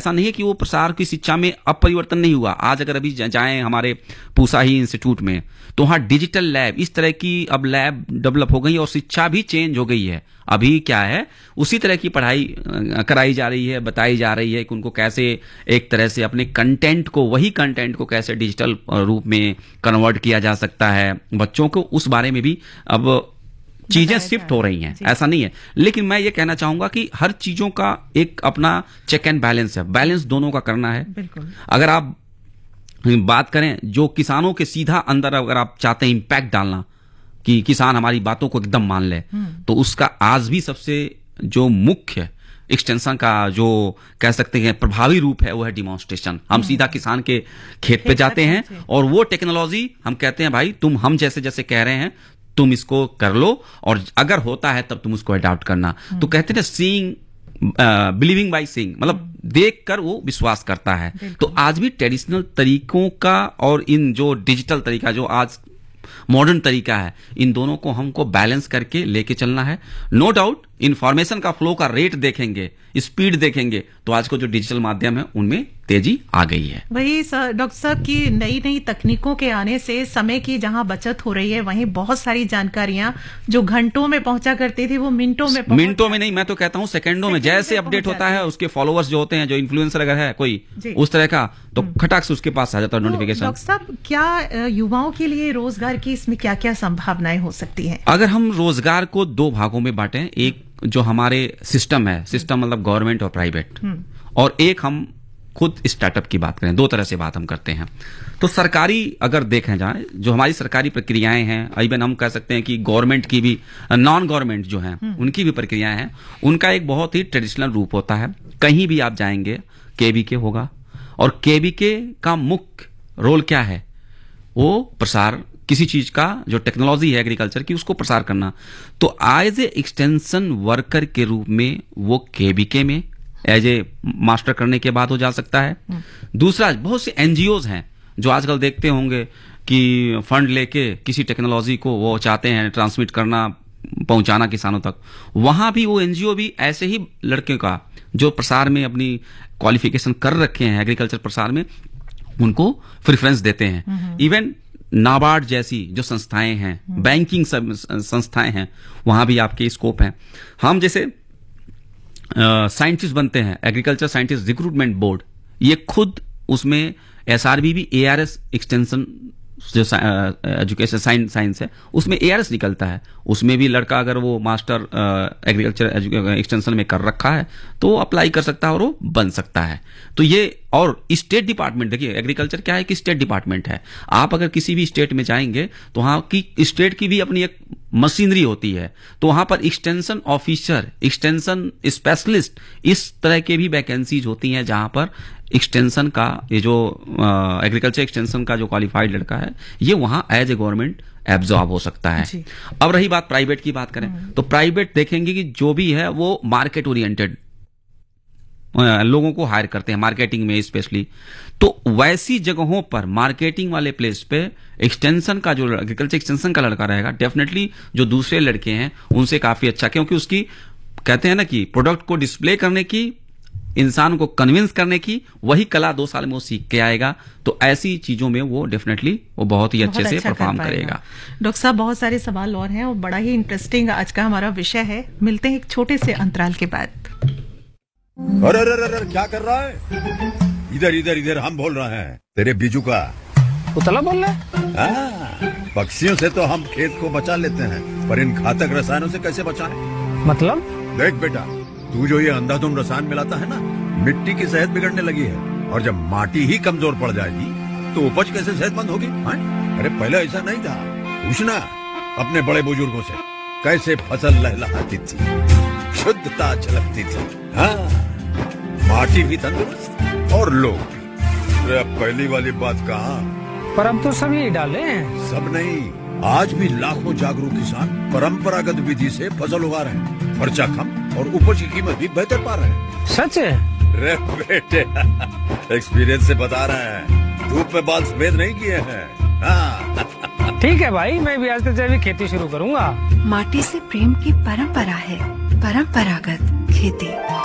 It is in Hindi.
ऐसा नहीं है कि वो प्रसार की शिक्षा में अब परिवर्तन नहीं हुआ। आज अगर अभी जाएं हमारे पूसा ही इंस्टीट्यूट में, तो वहां डिजिटल लैब, इस तरह की अब लैब डेवलप हो गई और शिक्षा भी चेंज हो गई है। अभी क्या है, उसी तरह की पढ़ाई कराई जा रही है, बताई जा रही है कि उनको कैसे एक तरह से अपने कंटेंट को, वही कंटेंट को कैसे डिजिटल रूप में कन्वर्ट किया जा सकता है। बच्चों को उस बारे में भी अब चीजें शिफ्ट हो रही हैं, ऐसा नहीं है। लेकिन मैं ये कहना चाहूंगा कि हर चीजों का एक अपना चेक एंड बैलेंस है, बैलेंस दोनों का करना है। बिल्कुल। अगर आप बात करें जो किसानों के सीधा अंदर अगर आप चाहते हैं इंपैक्ट डालना कि किसान हमारी बातों को एकदम मान ले, तो उसका आज भी सबसे जो मुख्य एक्सटेंशन का जो कह सकते हैं प्रभावी रूप है वो है डिमॉन्स्ट्रेशन। हम सीधा किसान के खेत पे जाते हैं और वो टेक्नोलॉजी हम कहते हैं भाई तुम हम जैसे जैसे कह रहे हैं तुम इसको कर लो, और अगर होता है तब तुम उसको अडॉप्ट करना। तो कहते हैं ना सीइंग बिलीविंग बाय सीइंग, मतलब देख कर वो विश्वास करता है। तो आज भी ट्रेडिशनल तरीकों का और इन जो डिजिटल तरीका जो आज मॉडर्न तरीका है, इन दोनों को हमको बैलेंस करके लेके चलना है। नो डाउट इंफॉर्मेशन का फ्लो का रेट देखेंगे, स्पीड देखेंगे, तो आज को जो डिजिटल माध्यम है उनमें तेजी आ गई है। वही डॉक्टर साहब की नई नई तकनीकों के आने से समय की जहां बचत हो रही है, वहीं बहुत सारी जानकारियां जो घंटों में पहुंचा करती थी वो मिनटों में नहीं, मैं तो कहता हूं सेकंडों में। जैसे अपडेट होता है, उसके फॉलोअर्स जो होते हैं, जो इन्फ्लुएंसर अगर है कोई उस तरह का, तो खटाक से उसके पास आ जाता है नोटिफिकेशन। डॉक्टर साहब, क्या युवाओं के लिए रोजगार की इसमें क्या क्या संभावनाएं हो सकती हैं? अगर हम रोजगार को दो भागों में बांटें, एक जो हमारे सिस्टम है, सिस्टम मतलब गवर्नमेंट और प्राइवेट, और एक हम खुद स्टार्टअप की बात करें, दो तरह से बात हम करते हैं। तो सरकारी अगर देखें जाए, जो हमारी सरकारी प्रक्रियाएं हैं, इवन हम कह सकते हैं कि गवर्नमेंट की भी, नॉन गवर्नमेंट जो हैं उनकी भी प्रक्रियाएं हैं, उनका एक बहुत ही ट्रेडिशनल रूप होता है। कहीं भी आप जाएंगे केवीके होगा, और केवीके का मुख्य रोल क्या है, वो प्रसार किसी चीज का, जो टेक्नोलॉजी है एग्रीकल्चर की, उसको प्रसार करना। तो एज ए एक्सटेंशन वर्कर के रूप में वो केवीके में एज ए मास्टर करने के बाद हो जा सकता है। दूसरा, बहुत से एनजीओज हैं जो आजकल देखते होंगे कि फंड लेके किसी टेक्नोलॉजी को वो चाहते हैं ट्रांसमिट करना, पहुंचाना किसानों तक। वहां भी वो एनजीओ भी ऐसे ही लड़के का जो प्रसार में अपनी क्वालिफिकेशन कर रखे हैं एग्रीकल्चर प्रसार में, उनको प्रेफरेंस देते हैं। इवन नाबार्ड जैसी जो संस्थाएं हैं, बैंकिंग संस्थाएं हैं, वहां भी आपके स्कोप हैं। हम जैसे साइंटिस्ट बनते हैं, एग्रीकल्चर साइंटिस्ट रिक्रूटमेंट बोर्ड, ये खुद उसमें एसआरबी भी एआरएस एक्सटेंशन जो एजुकेशन साइंस है, उसमें एआरएस निकलता है। उसमें भी लड़का अगर वो मास्टर एग्रीकल्चर एक्सटेंशन में कर रखा है तो अप्लाई कर सकता है और वो बन सकता है। तो ये, और स्टेट डिपार्टमेंट, देखिए एग्रीकल्चर क्या है कि स्टेट डिपार्टमेंट है। आप अगर किसी भी स्टेट में जाएंगे तो वहां की स्टेट की भी अपनी एक मशीनरी होती है, तो वहां पर एक्सटेंशन ऑफिसर, एक्सटेंशन स्पेशलिस्ट, इस तरह के भी वैकेंसीज होती हैं जहां पर एक्सटेंशन का, ये जो एग्रीकल्चर एक्सटेंशन का जो क्वालिफाइड लड़का है, ये वहां एज ए गवर्नमेंट एब्जॉर्ब हो सकता है। अब रही बात प्राइवेट की बात करें, तो प्राइवेट देखेंगे कि जो भी है वो मार्केट ओरिएंटेड लोगों को हायर करते हैं, मार्केटिंग में स्पेशली। तो वैसी जगहों पर, मार्केटिंग वाले प्लेस पे एक्सटेंशन का, जो एग्रीकल्चर एक्सटेंशन का लड़का रहेगा, डेफिनेटली जो दूसरे लड़के हैं उनसे काफी अच्छा, क्योंकि उसकी कहते हैं ना कि प्रोडक्ट को डिस्प्ले करने की, इंसान को कन्विंस करने की वही कला 2 साल में वो सीख के आएगा। तो ऐसी चीजों में वो डेफिनेटली वो बहुत ही अच्छे से परफॉर्म करेगा। डॉक्टर साहब, बहुत सारे सवाल और हैं और बड़ा ही इंटरेस्टिंग आज का हमारा विषय है। मिलते हैं एक छोटे से अंतराल के बाद। अरे अरे क्या कर रहा है? इधर इधर इधर, हम बोल रहे हैं तेरे बीजू का। उतला बोल रहा है? पक्षियों से तो हम खेत को बचा लेते हैं, पर इन घातक रसायनों से कैसे बचाएं? मतलब? देख बेटा, तू जो ये अंधाधुंध रसायन मिलाता है ना, मिट्टी की सेहत बिगड़ने लगी है, और जब माटी ही कमजोर पड़ जाएगी तो उपज कैसे सेहतमंद होगी? अरे पहले ऐसा नहीं था। पूछना अपने बड़े बुजुर्गों से, कैसे फसल लहलहाती थी, शुद्धता झलकती थी। हाँ, माटी भी तंदुरुस्त और लोग भी। अब पहली वाली बात कहाँ? पर अब तो सब यही डाले हैं। सब नहीं, आज भी लाखों जागरूक किसान परंपरागत विधि से फसल उगा रहे हैं। खर्चा कम और उपज की कीमत भी बेहतर पा रहे हैं। सच है? रे बेटे, एक्सपीरियंस से बता रहे हैं, धूप में बाल सफेद नहीं किए हैं। हाँ। ठीक है भाई, मैं भी आज से जैविक खेती शुरू करूंगा। माटी से प्रेम की परंपरा है, परंपरागत खेती।